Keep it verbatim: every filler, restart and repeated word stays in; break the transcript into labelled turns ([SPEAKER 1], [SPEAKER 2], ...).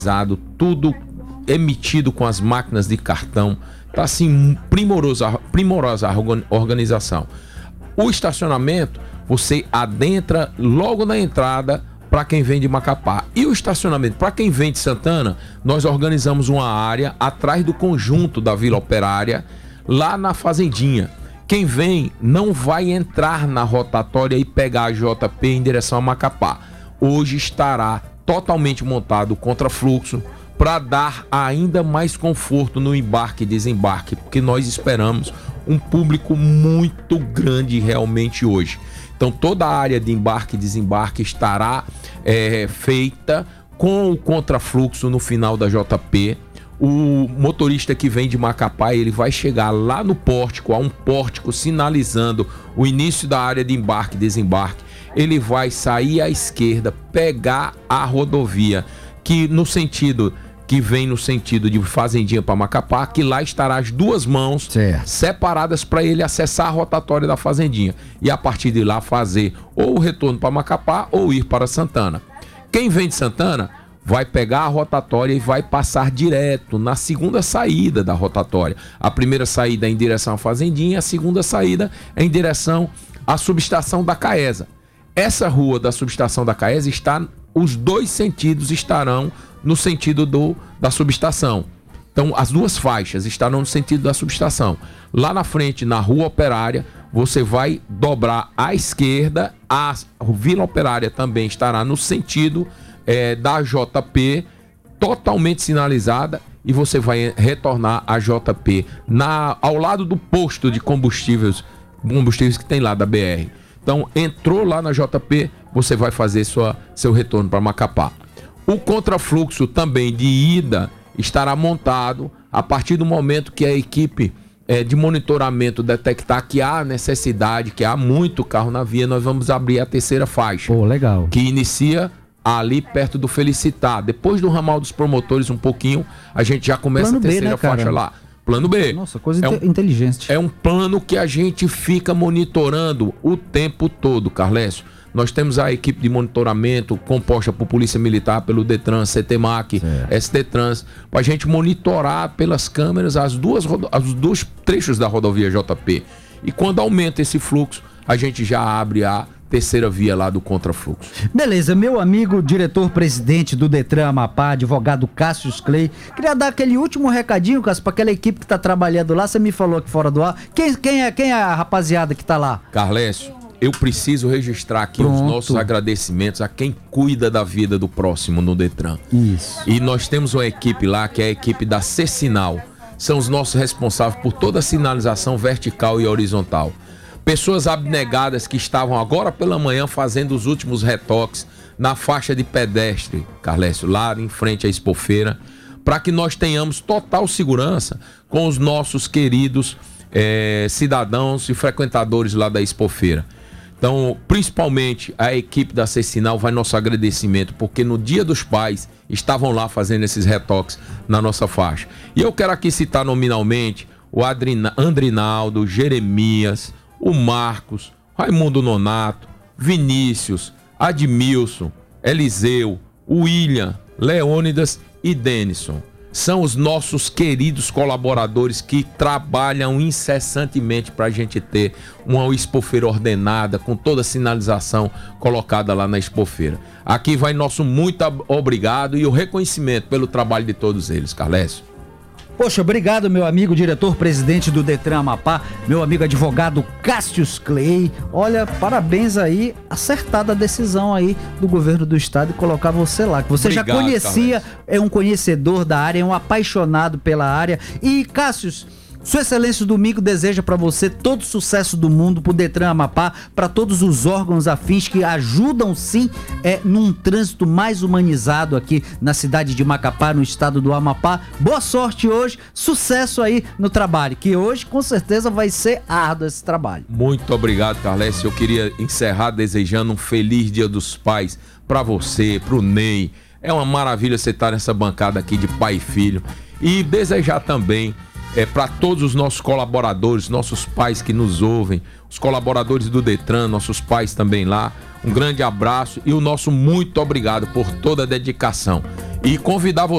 [SPEAKER 1] tudo emitido com as máquinas de cartão. Tá assim, primorosa, primorosa a organização. O estacionamento, você adentra logo na entrada para quem vem de Macapá. E o estacionamento, para quem vem de Santana, nós organizamos uma área atrás do conjunto da Vila Operária, lá na Fazendinha. Quem vem não vai entrar na rotatória e pegar a J P em direção a Macapá. Hoje estará totalmente montado o contrafluxo para dar ainda mais conforto no embarque e desembarque, porque nós esperamos um público muito grande realmente hoje. Então toda a área de embarque e desembarque estará é, feita com o contrafluxo no final da J P. O motorista que vem de Macapá, ele vai chegar lá no pórtico, há um pórtico sinalizando o início da área de embarque e desembarque. Ele vai sair à esquerda, pegar a rodovia, que no sentido... que vem no sentido de Fazendinha para Macapá, que lá estará as duas mãos certo. separadas para ele acessar a rotatória da Fazendinha. E a partir de lá fazer ou o retorno para Macapá ou ir para Santana. Quem vem de Santana vai pegar a rotatória e vai passar direto na segunda saída da rotatória. A primeira saída é em direção à Fazendinha, a segunda saída é em direção à subestação da Caesa. Essa rua da subestação da Caesa está... os dois sentidos estarão no sentido do, da subestação. Então, as duas faixas estarão no sentido da subestação. Lá na frente, na Rua Operária, você vai dobrar à esquerda. A Vila Operária também estará no sentido é, da J P, totalmente sinalizada, e você vai retornar à J P na, ao lado do posto de combustíveis, combustíveis que tem lá da B R. Então, entrou lá na J P, você vai fazer sua, seu retorno para Macapá. O contrafluxo também de ida estará montado a partir do momento que a equipe é, de monitoramento detectar que há necessidade, que há muito carro na via, nós vamos abrir a terceira faixa.
[SPEAKER 2] Pô, legal.
[SPEAKER 1] Que inicia ali perto do Felicitar. Depois do ramal dos promotores um pouquinho, a gente já começa
[SPEAKER 2] Plano
[SPEAKER 1] a terceira
[SPEAKER 2] B, né,
[SPEAKER 1] faixa
[SPEAKER 2] cara?
[SPEAKER 1] lá. Plano B.
[SPEAKER 2] Nossa, coisa
[SPEAKER 1] é um,
[SPEAKER 2] inteligente.
[SPEAKER 1] É um plano que a gente fica monitorando o tempo todo, Carlécio. Nós temos a equipe de monitoramento composta por Polícia Militar, pelo Detran, CETEMAC, SDTrans, para a gente monitorar pelas câmeras as duas, os dois trechos da rodovia J P. E quando aumenta esse fluxo, a gente já abre a terceira via lá do contrafluxo.
[SPEAKER 2] Beleza, meu amigo diretor-presidente do Detran Amapá, advogado Cássio Clay, queria dar aquele último recadinho, Cássio, para aquela equipe que está trabalhando lá. Você me falou aqui fora do ar. Quem, quem, é, quem é a rapaziada que está lá?
[SPEAKER 1] Carlécio, eu preciso registrar aqui Pronto. os nossos agradecimentos a quem cuida da vida do próximo no Detran.
[SPEAKER 2] Isso.
[SPEAKER 1] E nós temos uma equipe lá, que é a equipe da C-Sinal. São os nossos responsáveis por toda a sinalização vertical e horizontal. Pessoas abnegadas que estavam agora pela manhã fazendo os últimos retoques na faixa de pedestre, Carlécio, lá em frente à Expofeira, para que nós tenhamos total segurança com os nossos queridos eh, cidadãos e frequentadores lá da Expofeira. Então, principalmente a equipe da C-Sinal vai nosso agradecimento, porque no Dia dos Pais estavam lá fazendo esses retoques na nossa faixa. E eu quero aqui citar nominalmente o Adrina, Andrinaldo, Jeremias, o Marcos, Raimundo Nonato, Vinícius, Admilson, Eliseu, William, Leônidas e Denison. São os nossos queridos colaboradores que trabalham incessantemente para a gente ter uma expofeira ordenada, com toda a sinalização colocada lá na expofeira. Aqui vai nosso muito obrigado e o reconhecimento pelo trabalho de todos eles, Carlécio.
[SPEAKER 2] Poxa, obrigado, meu amigo diretor-presidente do Detran Amapá, meu amigo advogado Cássio Clay. Olha, parabéns aí, acertada a decisão aí do governo do estado de colocar você lá, que você Obrigado, já conhecia, Carlos. É um conhecedor da área, é um apaixonado pela área. E, Cássio, Sua Excelência, o domingo deseja para você todo o sucesso do mundo, pro Detran Amapá, para todos os órgãos afins que ajudam sim é, num trânsito mais humanizado aqui na cidade de Macapá, no estado do Amapá. Boa sorte hoje, sucesso aí no trabalho, que hoje com certeza vai ser árduo esse trabalho.
[SPEAKER 1] Muito obrigado, Carlécio. Eu queria encerrar desejando um feliz Dia dos Pais para você, pro Ney. É uma maravilha você estar nessa bancada aqui de pai e filho. E desejar também É, para todos os nossos colaboradores, nossos pais que nos ouvem, os colaboradores do Detran, nossos pais também lá, Um grande abraço e o nosso muito obrigado por toda a dedicação. E convidar você